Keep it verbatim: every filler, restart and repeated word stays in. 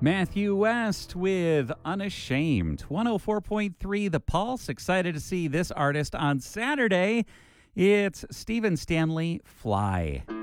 Matthew West with Unashamed. one oh four point three The Pulse. Excited to see this artist on Saturday. It's Stephen Stanley Fly.